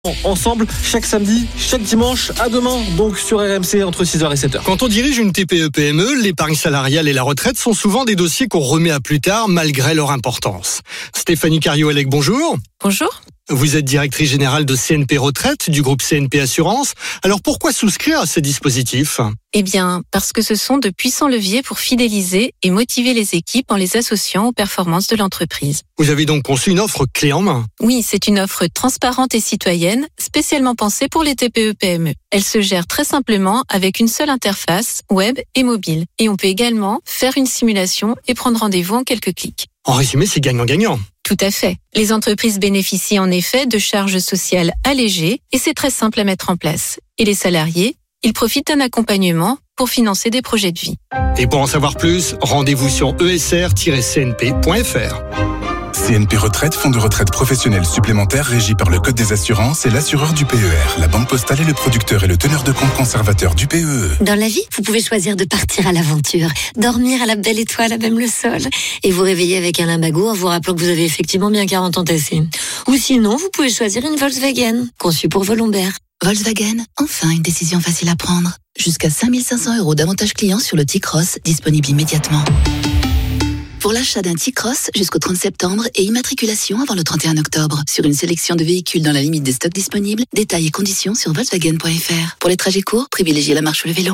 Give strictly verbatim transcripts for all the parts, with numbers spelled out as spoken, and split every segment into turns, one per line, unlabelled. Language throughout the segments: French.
Ensemble, chaque samedi, chaque dimanche, à demain, donc sur R M C entre six heures et sept heures.
Quand on dirige une T P E P M E, l'épargne salariale et la retraite sont souvent des dossiers qu'on remet à plus tard malgré leur importance. Stéphanie Cario-Elec, bonjour.
Bonjour.
Vous êtes directrice générale de C N P Retraite du groupe C N P Assurance. Alors pourquoi souscrire à ces dispositifs ?
Eh bien, parce que ce sont de puissants leviers pour fidéliser et motiver les équipes en les associant aux performances de l'entreprise.
Vous avez donc conçu une offre clé en main.
Oui, c'est une offre transparente et citoyenne, spécialement pensée pour les T P E P M E. Elle se gère très simplement avec une seule interface, web et mobile. Et on peut également faire une simulation et prendre rendez-vous en quelques clics.
En résumé, c'est gagnant-gagnant.
Tout à fait. Les entreprises bénéficient en effet de charges sociales allégées et c'est très simple à mettre en place. Et les salariés, ils profitent d'un accompagnement pour financer des projets de vie.
Et pour en savoir plus, rendez-vous sur e s r tiret c n p point f r.
C N P Retraite, fonds de retraite professionnel supplémentaire régi par le Code des assurances et l'assureur du P E R. La Banque Postale est le producteur et le teneur de compte conservateur du P E E.
Dans la vie, vous pouvez choisir de partir à l'aventure, dormir à la belle étoile, à même le sol, et vous réveiller avec un limbago en vous rappelant que vous avez effectivement bien quarante ans tassés. Ou sinon, vous pouvez choisir une Volkswagen, conçue pour vos lombaires.
Volkswagen, enfin une décision facile à prendre. Jusqu'à cinq mille cinq cents euros d'avantages clients sur le T-Cross, disponible immédiatement. Pour l'achat d'un T-Cross jusqu'au trente septembre et immatriculation avant le trente et un octobre. Sur une sélection de véhicules dans la limite des stocks disponibles, détails et conditions sur volkswagen point f r. Pour les trajets courts, privilégiez la marche ou le vélo.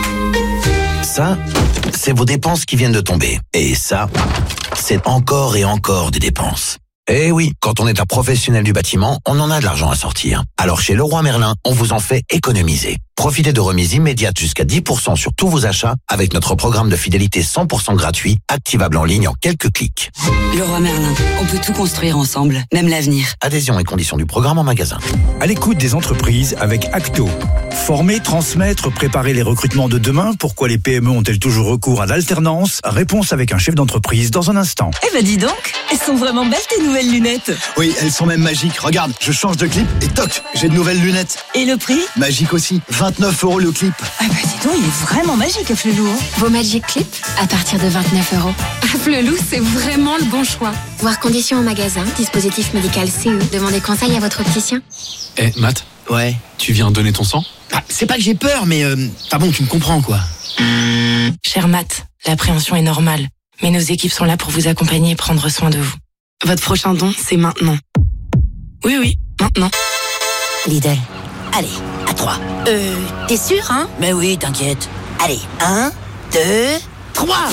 Ça, c'est vos dépenses qui viennent de tomber. Et ça, c'est encore et encore des dépenses. Eh oui, quand on est un professionnel du bâtiment, on en a de l'argent à sortir. Alors chez Leroy Merlin, on vous en fait économiser. Profitez de remises immédiates jusqu'à dix pour cent sur tous vos achats avec notre programme de fidélité cent pour cent gratuit, activable en ligne en quelques clics.
Leroy Merlin, on peut tout construire ensemble, même l'avenir.
Adhésion et conditions du programme en magasin.
À l'écoute des entreprises avec Acto. Former, transmettre, préparer les recrutements de demain. Pourquoi les P M E ont-elles toujours recours à l'alternance ? Réponse avec un chef d'entreprise dans un instant.
Eh ben dis donc, elles sont vraiment belles tes nouvelles lunettes.
Oui, elles sont même magiques. Regarde, je change de clip et toc, j'ai de nouvelles lunettes.
Et le prix ?
Magique aussi, vingt-neuf euros le clip.
Ah bah dis donc, il est vraiment magique à Flelou. Hein.
Vos Magic Clips à partir de vingt-neuf euros. À Flelou, c'est vraiment le bon choix. Voir conditions en magasin, dispositif médical C E. Demandez conseil à votre opticien.
Eh, hey, Matt ?
Ouais.
Tu viens donner ton sang ?
Ah, c'est pas que j'ai peur, mais euh, enfin bon, tu me comprends quoi.
Cher Matt, l'appréhension est normale, mais nos équipes sont là pour vous accompagner et prendre soin de vous. Votre prochain don, c'est maintenant. Oui, oui, maintenant.
Lidl. Allez, à trois.
Euh, t'es sûr, hein ?
Mais oui, t'inquiète.
Allez, un, deux, trois.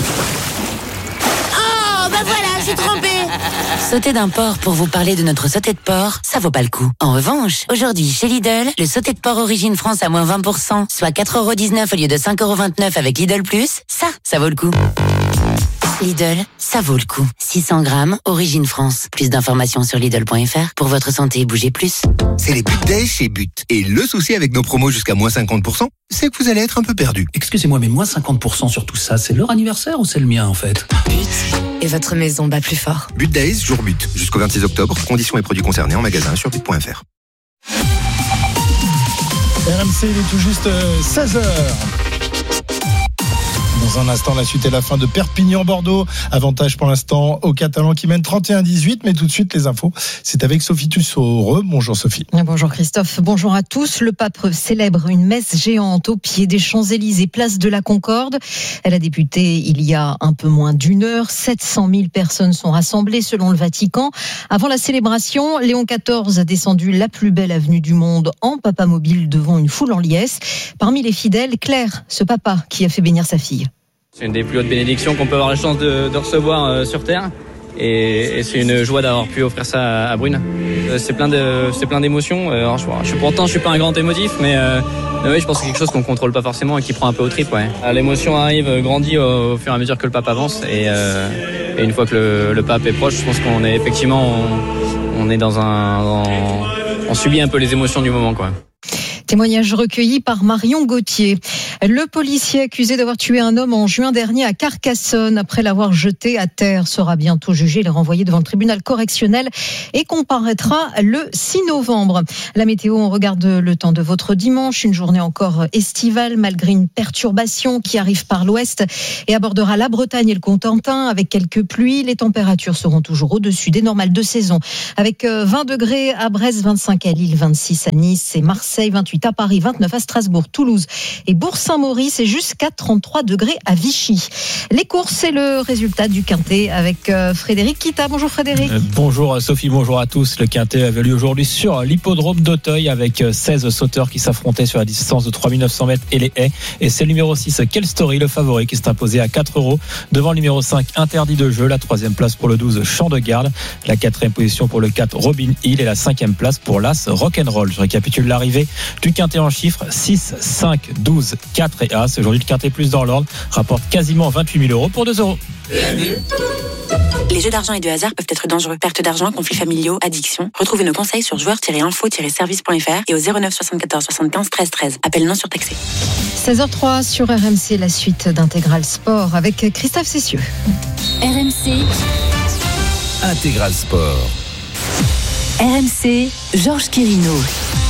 Oh, bah voilà, j'ai trompé.
Sauter d'un porc pour vous parler de notre sauté de porc, ça vaut pas le coup. En revanche, aujourd'hui, chez Lidl, le sauté de porc Origine France à moins vingt pour cent, soit quatre euros dix-neuf au lieu de cinq euros vingt-neuf avec Lidl Plus, ça, ça vaut le coup. Lidl, ça vaut le coup. six cents grammes, Origine France. Plus d'informations sur Lidl point f r. Pour votre santé, bougez plus.
C'est les But Days chez But. Et le souci avec nos promos jusqu'à moins cinquante pour cent, c'est que vous allez être un peu perdu.
Excusez-moi, mais moins cinquante pour cent sur tout ça, c'est leur anniversaire ou c'est le mien en fait ?
But. Et votre maison bat plus fort.
But Days, jour But. Jusqu'au vingt-six octobre. Conditions et produits concernés en magasin sur but point f r.
R M C, il est tout juste seize heures. Dans un instant, la suite et la fin de Perpignan-Bordeaux. Avantage pour l'instant aux Catalans qui mènent trente et un à dix-huit. Mais tout de suite, les infos, c'est avec Sophie Tussaud. Bonjour Sophie.
Bonjour Christophe. Bonjour à tous. Le pape célèbre une messe géante au pied des Champs-Élysées, place de la Concorde. Elle a débuté il y a un peu moins d'une heure. sept cent mille personnes sont rassemblées selon le Vatican. Avant la célébration, Léon quatorze a descendu la plus belle avenue du monde en papamobile devant une foule en liesse. Parmi les fidèles, Claire, ce papa qui a fait bénir sa fille.
C'est une des plus hautes bénédictions qu'on peut avoir la chance de, de recevoir euh, sur Terre. Et, et c'est une joie d'avoir pu offrir ça à, à Brune. Euh, c'est plein de, c'est plein d'émotions. Alors, je, je, pourtant, je suis pas un grand émotif, mais, euh, mais oui, je pense que c'est quelque chose qu'on contrôle pas forcément et qui prend un peu au trip. Ouais. L'émotion arrive, grandit au, au fur et à mesure que le pape avance. Et, euh, et une fois que le, le pape est proche, je pense qu'on est effectivement, on, on est dans un, dans, on subit un peu les émotions du moment, quoi.
Témoignage recueilli par Marion Gauthier. Le policier accusé d'avoir tué un homme en juin dernier à Carcassonne après l'avoir jeté à terre sera bientôt jugé. Il est renvoyé devant le tribunal correctionnel et comparaîtra le six novembre. La météo, on regarde le temps de votre dimanche. Une journée encore estivale malgré une perturbation qui arrive par l'ouest et abordera la Bretagne et le Cotentin avec quelques pluies. Les températures seront toujours au-dessus des normales de saison avec vingt degrés à Brest, vingt-cinq à Lille, vingt-six à Nice et Marseille, vingt-huit à Paris, vingt-neuf à Strasbourg, Toulouse et Bourg-Saint-Maurice et jusqu'à trente-trois degrés à Vichy. Les courses, c'est le résultat du Quintet avec Frédéric Kita. Bonjour Frédéric.
Euh, bonjour Sophie, bonjour à tous. Le Quintet avait lieu aujourd'hui sur l'hippodrome d'Auteuil avec seize sauteurs qui s'affrontaient sur la distance de trois mille neuf cents mètres et les haies. Et c'est le numéro six, Quelle Story, le favori, qui s'est imposé à quatre euros devant le numéro cinq, Interdit de jeu. La troisième place pour le douze, Champ de Garde. La quatrième position pour le quatre, Robin Hill. Et la cinquième place pour l'As, Rock'n'Roll. Je récapitule l'arrivée du Quintet en chiffres: six, cinq, douze, quatre et As. Aujourd'hui, le Quintet plus dans l'ordre rapporte quasiment vingt-huit mille euros pour deux euros.
Les jeux d'argent et de hasard peuvent être dangereux. Perte d'argent, conflits familiaux, addiction. Retrouvez nos conseils sur joueurs tiret info tiret service point f r et au zéro neuf soixante-quatorze soixante-quinze treize treize. Appel non surtaxé.
seize heures zéro trois sur R M C, la suite d'Intégral Sport avec Christophe Cessieux.
R M C
Intégral Sport.
R M C, Georges Quirino.